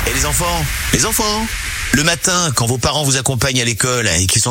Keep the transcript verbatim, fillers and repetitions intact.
Et les enfants, les enfants, le matin, quand vos parents vous accompagnent à l'école et qu'ils sont